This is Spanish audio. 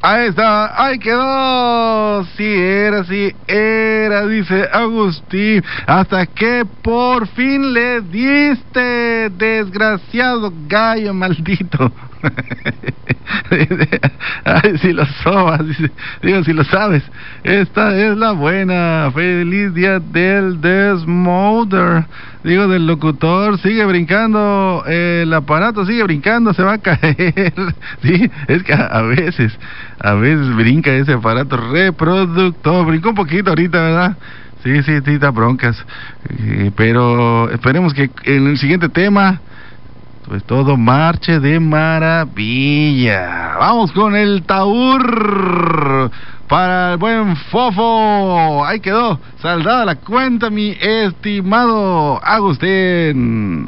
Ahí está, ahí quedó. Sí era, dice Agustín. Hasta que por fin le diste, desgraciado gallo maldito. Ay, si lo sobas, dice, digo, si lo sabes. Esta es la buena. Feliz día del Desmoder. Digo, del locutor. Sigue brincando, el aparato sigue brincando, se va a caer. Sí, es que a veces brinca ese aparato reproductor. Brincó un poquito ahorita, ¿verdad? Sí, está broncas. Pero esperemos que en el siguiente tema pues todo marche de maravilla. Vamos con el Taur para el buen Fofo. Ahí quedó saldada la cuenta, mi estimado Agustín.